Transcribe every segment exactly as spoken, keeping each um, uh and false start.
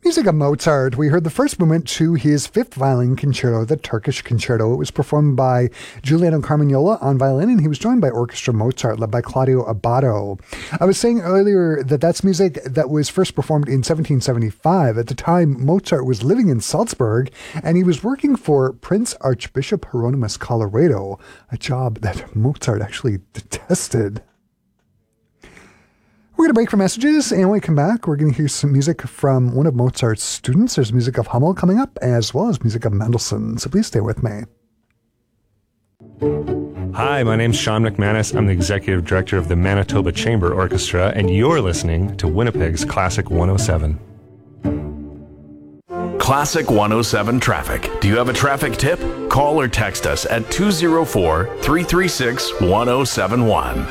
Music of Mozart. We heard the first movement to his fifth violin concerto, the Turkish Concerto. It was performed by Giuliano Carmagnola on violin, and he was joined by Orchestra Mozart, led by Claudio Abbado. I was saying earlier that that's music that was first performed in seventeen seventy-five. At the time, Mozart was living in Salzburg, and he was working for Prince Archbishop Hieronymus Colloredo, a job that Mozart actually detested. We're going to break for messages, and when we come back, we're going to hear some music from one of Mozart's students. There's music of Hummel coming up, as well as music of Mendelssohn, so please stay with me. Hi, my name's Sean McManus. I'm the Executive Director of the Manitoba Chamber Orchestra, and you're listening to Winnipeg's Classic one oh seven. Classic one oh seven Traffic. Do you have a traffic tip? Call or text us at two oh four, three three six, one oh seven one.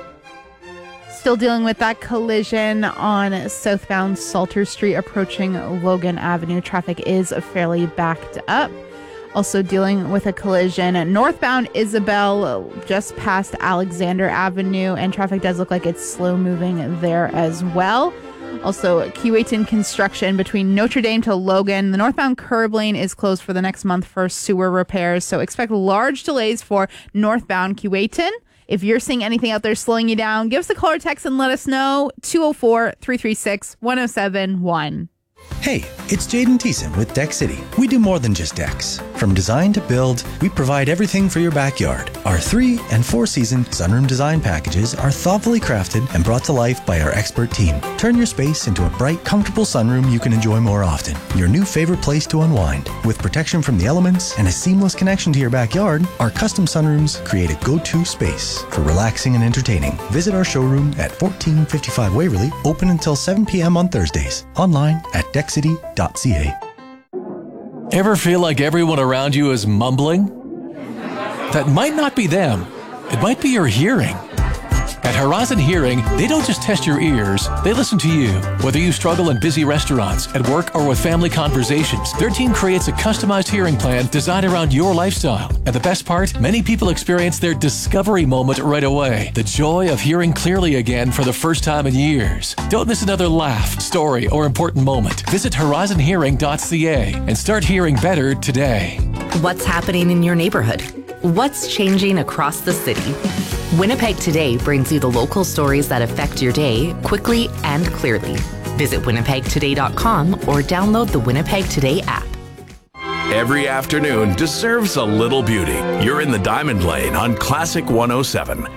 Still dealing with that collision on southbound Salter Street approaching Logan Avenue. Traffic is fairly backed up. Also dealing with a collision northbound Isabel just past Alexander Avenue, and traffic does look like it's slow moving there as well. Also, Keewatin construction between Notre Dame to Logan. The northbound curb lane is closed for the next month for sewer repairs, so expect large delays for northbound Keewatin. If you're seeing anything out there slowing you down, give us a call or text and let us know. two oh four, three three six, one oh seven one. Hey, it's Jaden Thiessen with Deck City. We do more than just decks. From design to build, we provide everything for your backyard. Our three and four season sunroom design packages are thoughtfully crafted and brought to life by our expert team. Turn your space into a bright, comfortable sunroom you can enjoy more often. Your new favorite place to unwind. With protection from the elements and a seamless connection to your backyard, our custom sunrooms create a go-to space for relaxing and entertaining. Visit our showroom at fourteen fifty-five Waverly, open until seven p.m. on Thursdays. Online at deck city dot c a. Ever feel like everyone around you is mumbling? That might not be them. It might be your hearing. At Horizon Hearing, they don't just test your ears, they listen to you. Whether you struggle in busy restaurants, at work, or with family conversations, their team creates a customized hearing plan designed around your lifestyle. And the best part, many people experience their discovery moment right away. The joy of hearing clearly again for the first time in years. Don't miss another laugh, story, or important moment. Visit horizon hearing dot c a and start hearing better today. What's happening in your neighborhood? What's changing across the city? Winnipeg Today brings you the local stories that affect your day quickly and clearly. Visit winnipeg today dot com or download the Winnipeg Today app. Every afternoon deserves a little beauty. You're in the Diamond Lane on Classic one oh seven.